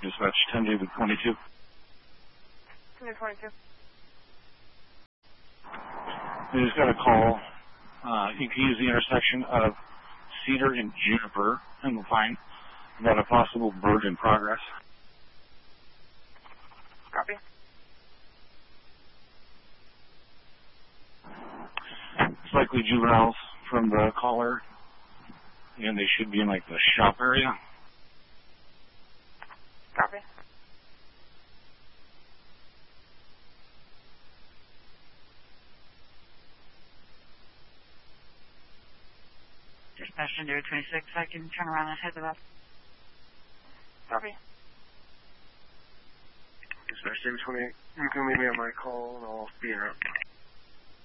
Dispatch 10 David 22. 22. We just got a call. You can use the intersection of Cedar and Juniper and Pine about a possible bird in progress. Copy. It's likely juveniles from the caller, and they should be in like the shop area. Copy. Dispatch 10 26, I can turn around and head to that. Copy. Dispatch 28, you can meet me at my call and I'll be in route.